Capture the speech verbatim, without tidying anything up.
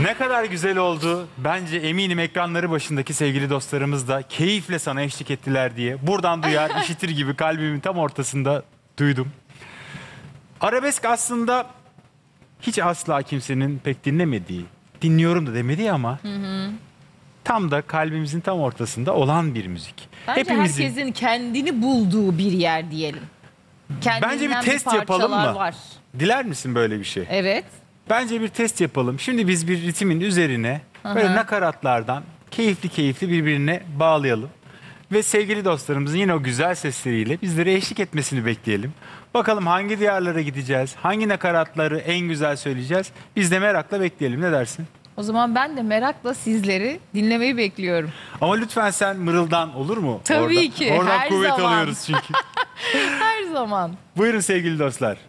Ne kadar güzel oldu. Bence eminim ekranları başındaki sevgili dostlarımız da keyifle sana eşlik ettiler diye. Buradan duyar, işitir gibi kalbimin tam ortasında duydum. Arabesk aslında hiç asla kimsenin pek dinlemediği, dinliyorum da demediği ama hı hı. tam da kalbimizin tam ortasında olan bir müzik. Bence Hepimizin, herkesin kendini bulduğu bir yer diyelim. bence bir test yapalım mı? Var. Diler misin böyle bir şey? Evet. Bence bir test yapalım. Şimdi biz bir ritmin üzerine böyle nakaratlardan keyifli keyifli birbirine bağlayalım. Ve sevgili dostlarımızın yine o güzel sesleriyle bizlere eşlik etmesini bekleyelim. Bakalım hangi diyarlara gideceğiz, hangi nakaratları en güzel söyleyeceğiz. Biz de merakla bekleyelim. Ne dersin? O zaman ben de merakla sizleri dinlemeyi bekliyorum. Ama lütfen sen mırıldan, olur mu? Tabii Orada, ki, Oradan her kuvvet zaman. alıyoruz çünkü. Her zaman. Buyurun sevgili dostlar.